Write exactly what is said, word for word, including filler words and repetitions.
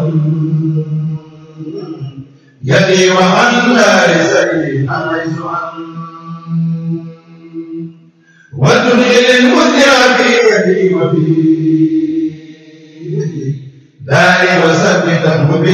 يدي وعن لا يسألي أعز عن وتنهي المذيع في يدي وفي داري وثبته